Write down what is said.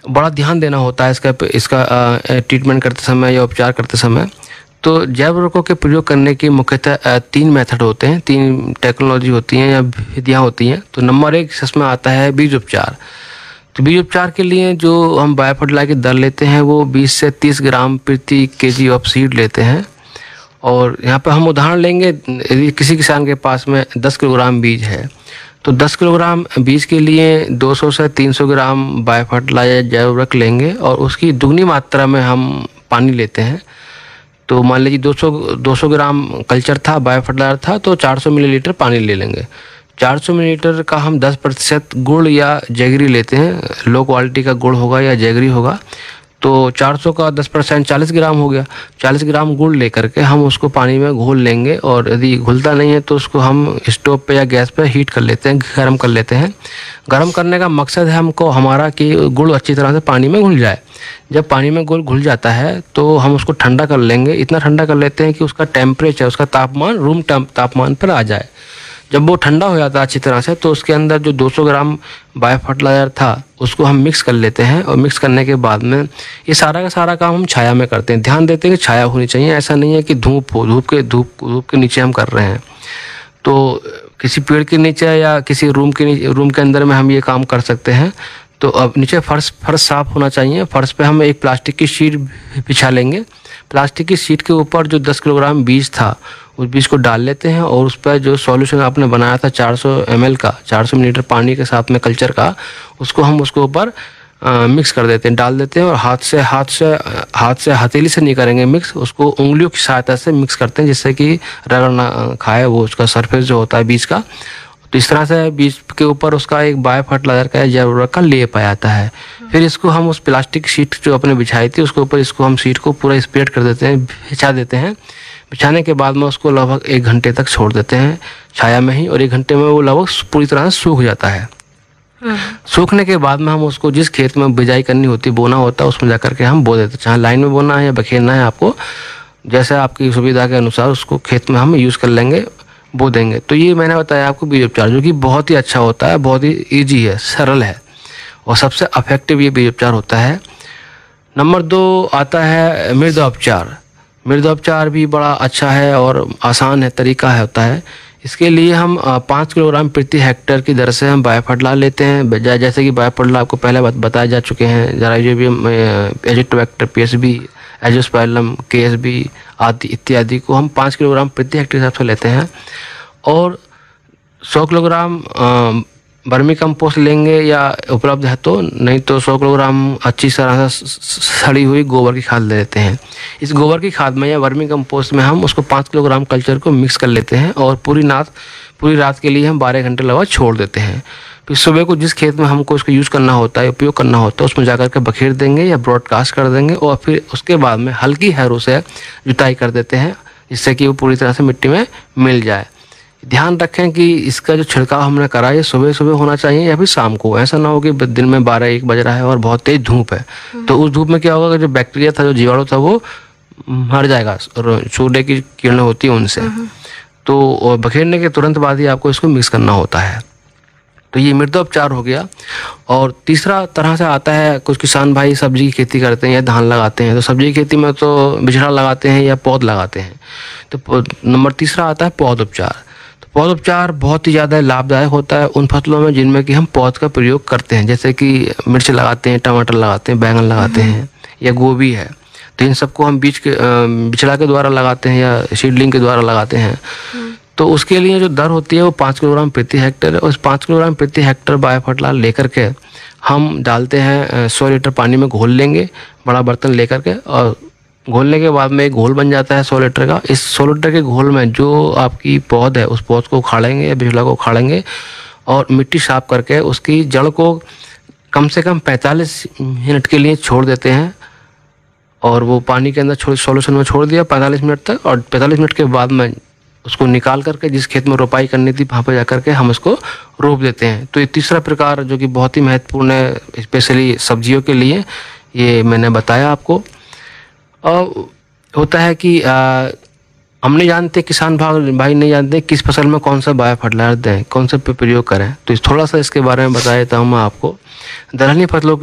बड़ा ध्यान देना होता है इसका ट्रीटमेंट करते समय या उपचार करते समय। तो जैव उर्वरकों के प्रयोग करने की मुख्यतः 3 मेथड होते हैं, 3 टेक्नोलॉजी होती हैं या विधियाँ होती हैं। तो नंबर 1 इसमें आता है बीज उपचार। तो बीज उपचार के लिए जो हम बायो फर्टिलाइजर की दर लेते हैं वो 20 से 30 ग्राम प्रति केजी ऑफ सीड लेते हैं। और यहाँ पर हम उदाहरण लेंगे, यदि किसी किसान के पास में 10 किलोग्राम बीज है तो 10 किलोग्राम बीज के लिए 200 से 300 ग्राम बायो फर्टिलाइजर जैव उर्वरक लेंगे और उसकी दुगनी मात्रा में हम पानी लेते हैं। तो मान लीजिए 200 ग्राम कल्चर था, बायो फर्टिलाइजर था, तो 400 मिलीलीटर पानी ले लेंगे। 400 मिलीलीटर का हम 10% गुड़ या जैगरी लेते हैं, लो क्वालिटी का गुड़ होगा या जैगरी होगा। तो 400 का 10% 40 ग्राम हो गया। 40 ग्राम गुड़ लेकर के हम उसको पानी में घोल लेंगे और यदि घुलता नहीं है तो उसको हम स्टोव पे या गैस पे हीट कर लेते हैं, गर्म कर लेते हैं। गर्म करने का मकसद है हमको हमारा कि गुड़ अच्छी तरह से पानी में घुल जाए। जब पानी में गुड़ घुल जाता है तो हम उसको ठंडा कर लेंगे, इतना ठंडा कर लेते हैं कि उसका टेम्परेचर, उसका तापमान रूम तापमान पर आ जाए। जब वो ठंडा हो जाता है अच्छी तरह से तो उसके अंदर जो 200 ग्राम बायो फर्टिलाइजर था उसको हम मिक्स कर लेते हैं। और मिक्स करने के बाद में ये सारा का सारा काम हम छाया में करते हैं। ध्यान देते हैं कि छाया होनी चाहिए, ऐसा नहीं है कि धूप हो, धूप के नीचे हम कर रहे हैं। तो किसी पेड़ के नीचे या किसी रूम के अंदर में हम ये काम कर सकते हैं। तो अब नीचे फर्श साफ होना चाहिए। फर्श पे हम एक प्लास्टिक की शीट बिछा लेंगे। प्लास्टिक की शीट के ऊपर जो 10 किलोग्राम बीज था उस बीज को डाल लेते हैं और उस पर जो सॉल्यूशन आपने बनाया था 400 ml का, 400 मिलीलीटर पानी के साथ में कल्चर का, उसको हम उसके ऊपर मिक्स कर देते हैं, डाल देते हैं। और हाथ से हथेली से नहीं करेंगे मिक्स, उसको उंगलियों की सहायता से मिक्स करते हैं जिससे कि रगड़ ना खाए वो उसका सरफेस जो होता है बीज का। तो इस तरह से बीज के ऊपर उसका एक बायो फर्टिलाइजर का जैव उर्वरक का लेप आ जाता है। फिर इसको हम उस प्लास्टिक शीट जो अपने बिछाई थी उसके ऊपर इसको हम शीट को पूरा स्प्रेड कर देते हैं, बिछा देते हैं। बिछाने के बाद में उसको लगभग 1 घंटे तक छोड़ देते हैं छाया में ही, और 1 घंटे में वो लगभग पूरी तरह से सूख जाता है। सूखने के बाद में हम उसको जिस खेत में बिजाई करनी होती, बोना होता है, उसमें जाकर के हम बो देते हैं। चाहे लाइन में बोना है या बखेरना है, आपको जैसे आपकी सुविधा के अनुसार उसको खेत में हम यूज़ कर लेंगे, बो देंगे। तो ये मैंने बताया आपको बीज उपचार, जो कि बहुत ही अच्छा होता है, बहुत ही ईजी है, सरल है और सबसे इफेक्टिव ये बीज उपचार होता है। नंबर 2 आता है मृदा उपचार। मृदा उपचार भी बड़ा अच्छा है और आसान है, तरीका है होता है। इसके लिए हम 5 किलोग्राम प्रति हेक्टेयर की दर से हम बायो फर्टिलाइजर लेते हैं। जैसे कि बायो फर्टिलाइजर आपको पहले बताए जा चुके हैं, राइजोबियम, एजिटोबैक्टर, पीएसबी, एजोस्पाइरलम, केएसबी आदि इत्यादि को हम 5 किलोग्राम प्रति हेक्टेयर हिसाब से लेते हैं। और 100 किलोग्राम वर्मी कंपोस्ट लेंगे या उपलब्ध है तो, नहीं तो 100 किलोग्राम अच्छी तरह से सड़ी हुई गोबर की खाद ले लेते हैं। इस गोबर की खाद में या वर्मी कंपोस्ट में हम उसको 5 किलोग्राम कल्चर को मिक्स कर लेते हैं और पूरी रात के लिए हम 12 घंटे लगभग छोड़ देते हैं। फिर सुबह को जिस खेत में हमको इसको यूज़ करना होता है, उपयोग करना होता है, उसमें जाकर के बखेर देंगे या ब्रॉडकास्ट कर देंगे और फिर उसके बाद में हल्की हैरों से जुताई कर देते हैं जिससे कि वो पूरी तरह से मिट्टी में मिल जाए। ध्यान रखें कि इसका जो छिड़काव हमने करा है सुबह होना चाहिए या फिर शाम को। ऐसा ना हो कि दिन में 12-1 बज रहा है और बहुत तेज धूप है, तो उस धूप में क्या होगा कि जो बैक्टीरिया था, जो जीवाणु था, वो मर जाएगा, सूर्य की किरणें होती हैं उनसे। तो बखेरने के तुरंत बाद ही आपको इसको मिक्स करना होता है। तो ये मृदा उपचार हो गया। और तीसरा तरह से आता है, कुछ किसान भाई सब्जी की खेती करते हैं या धान लगाते हैं, तो सब्जी की खेती में तो बिचड़ा लगाते हैं या पौध लगाते हैं। तो नंबर तीसरा आता है पौध उपचार। तो पौध उपचार बहुत ही ज़्यादा लाभदायक होता है उन फसलों में जिनमें कि हम पौध का प्रयोग करते हैं, जैसे कि मिर्च लगाते हैं, टमाटर लगाते हैं, बैंगन लगाते हैं या गोभी है। तो इन सबको हम बिचड़ा के द्वारा लगाते हैं या सीडलिंग के द्वारा लगाते हैं। तो उसके लिए जो दर होती है वो 5 किलोग्राम प्रति हेक्टेयर है। उस 5 किलोग्राम प्रति हेक्टेयर बायो फर्टिलाइजर लेकर के हम डालते हैं, 100 लीटर पानी में घोल लेंगे, बड़ा बर्तन लेकर के, और घोलने के बाद में एक घोल बन जाता है 100 लीटर का। इस 100 लीटर के घोल में जो आपकी पौध है उस पौध को उखाड़ेंगे या बिचड़ा को उखाड़ेंगे और मिट्टी साफ करके उसकी जड़ को कम से कम 45 मिनट के लिए छोड़ देते हैं। और वो पानी के अंदर सॉल्यूशन में छोड़ दिया 45 मिनट तक, और 45 मिनट के बाद में उसको निकाल करके जिस खेत में रोपाई करनी थी वहाँ पर जाकर के हम इसको रोप देते हैं। तो ये तीसरा प्रकार जो कि बहुत ही महत्वपूर्ण है, स्पेशली सब्जियों के लिए, ये मैंने बताया आपको। और होता है कि हम नहीं जानते, किसान भाई नहीं जानते किस फसल में कौन सा बायो फर्टिलाइजर दें, कौन सा प्रयोग करें। तो थोड़ा सा इसके बारे में बताया देता हूँ मैं आपको। दलहनी फसलों